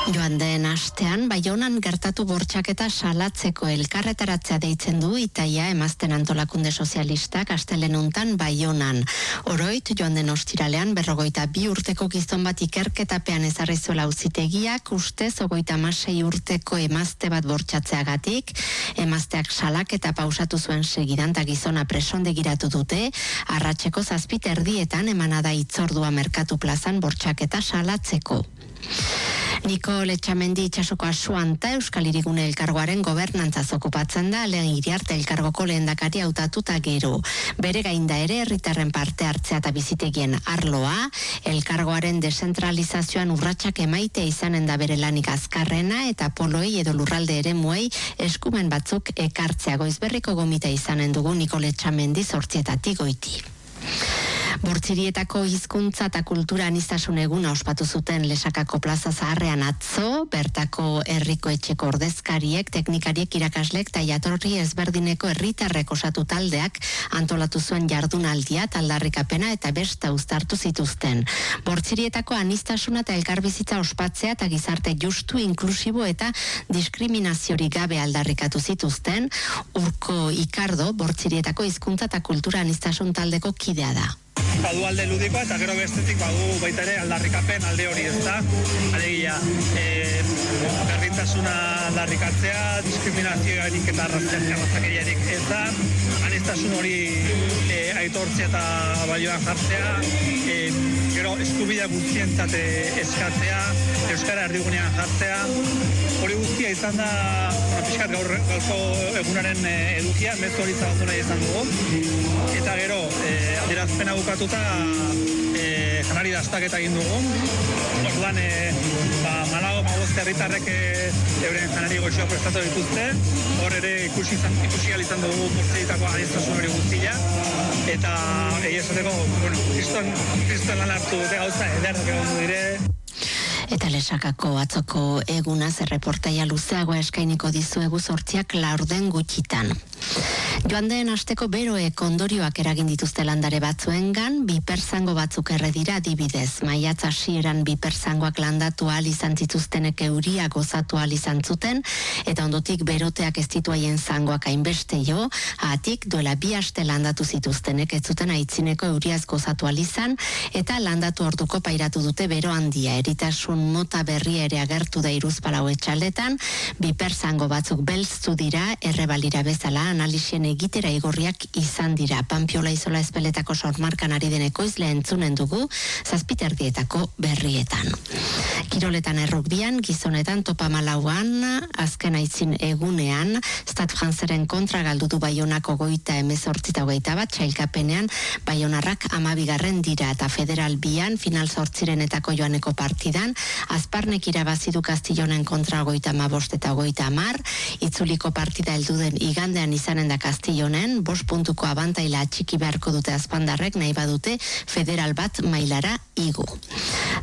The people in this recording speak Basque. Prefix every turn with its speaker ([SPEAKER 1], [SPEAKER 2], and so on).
[SPEAKER 1] Joan den astean, Baionan gertatu bortxaketa salatzeko elkarretaratzea deitzen du Itaia Emazten Antolakunde Sozialistak astelenuntan Baionan. Oroit, joan den ostiralean 52 urteko gizon bat ikerketapean ezarri zuela auzitegiak, ustez 36 urteko emazte bat bortxatzeagatik. Emazteak salaketa pausatu zuen segidan eta gizona presondegiratu dute, arratseko 7:30 emana da hitzordua Merkatu plazan bortxaketa salatzeko. Nikol Etxamendi itsasoko Asuanta Euskal Hirigune elkargoaren gobernantzaz okupatzen da, lehen Iriarte elkargoko lehendakari hautatuta gero. Bere gainda ere herritarren parte hartzea eta bizitegien arloa, elkargoaren deszentralizazioan urratsak emaitea izanen da bere lanik azkarrena eta poloi edo lurralde eremuei eskumen batzuk ekartzea. Goizberriko gomita izanen dugu Nikol Etxamendi 8:00 goiti. Bortzirietako hizkuntza eta kultura aniztasun eguna ospatu zuten Lesakako plaza zaharrean atzo, bertako herriko etxeko ordezkariek, teknikariek, irakaslek eta jatorri ezberdineko herritarrek osatu taldeak antolatu zuen jardunaldia, aldarrikapena eta besta uztartu zituzten. Bortzirietako aniztasuna eta elkarbizitza ospatzea eta gizarte justu, inklusibo eta diskriminaziori gabe aldarrikatu zituzten. Urko Ikardo, Bortzirietako hizkuntza eta kultura aniztasun taldeko kidea da.
[SPEAKER 2] Badu alde ludikoa eta gero bestetik badu baita ere aldarrikapen alde hori, ez da? Alegia, berdintasuna aldarrikatzea, diskriminazioarik eta arrazakeriarik ez da, aniztasun hori aitortzea eta balioan jartzea, gero eskubidea guztientzat eskatzea, euskara erdigunean jartzea, hori guztia izan da, pixkat gaurko egunaren edukia, mezu hori zabaldu nahi izan dugu, eta gero, adierazpena bukatuta janari dastaketa egin dugu. Orduan, 14 herritarrek euren janari goxoa prestatu dituzte. Hor ere ikusi izan dugu Bortzirietako aniztasun hori guztia. Eta esateko, kriston lan hartu dute gauza ederrak egon dire.
[SPEAKER 1] Eta Lesakako atzoko egunaz erreportaia luzeagoa eskainiko dizuegu 8:00 gutxitan. Joan den asteko beroek ondorioak eragin dituzte landare batzuengan, biperzango batzuk erre dira adibidez. Maiatz hasieran biperzangoak landatu ahal izan zituztenek euria gozatu ahal izan zuten, eta ondotik beroteak ez ditu haien zangoak hainbeste jo, atik duela 2 aste landatu zituztenek ez zuten aitzineko euriaz gozatu ahal izan, eta landatu orduko pairatu dute bero handia. Eritasun mota berria ere agertu da Hiruzpalau etxaldetan, biperzango batzuk belztu dira, errebalira bezala analisien egitera igorriak izan dira. Panpiola Izola Ezpeletako sormarkan ari den ekoizle entzunen dugu 7:30 berrietan. Kiroletan errukbian, gizonetan topa Malauan, azken aitzin egunean, Stade Franceren kontra galdu du Baionako 28-21 txailkapenean, Baionarrak 12. dira eta Federal Bian, final 8-renetako joaneko partidan, Azparnek irabazi du Kastillonen kontra 35 eta 30, itzuliko partida heldu den igandean izanen da Kastillonen, 5 puntuko abantaila atxiki beharko dute azpandarrek nahi badute Federal bat mailara igo.